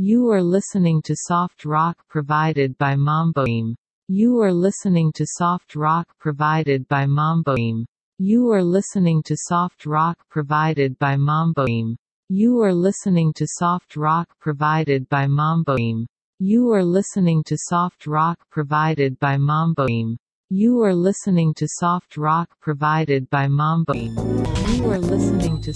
You are listening to soft rock provided by Mamboim. You are listening to soft rock provided by Mamboim. You are listening to soft rock provided by Mamboim. You are listening to soft rock provided by Mamboim. You are listening to soft rock provided by Mamboim. You are listening to soft rock provided by Mamboim. You are listening to